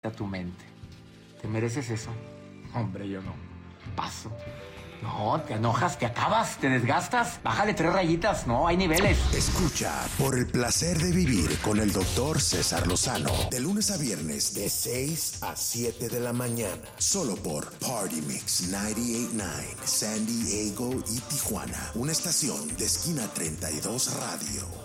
a tu mente. ¿Te mereces eso? Hombre, yo no. Paso. No, te enojas, te acabas, te desgastas. Bájale 3 rayitas, no, hay niveles. Escucha Por el placer de vivir con el doctor César Lozano. De lunes a viernes, de 6 a 7 de la mañana. Solo por Party Mix 989, San Diego y Tijuana. Una estación de Esquina 32 Radio.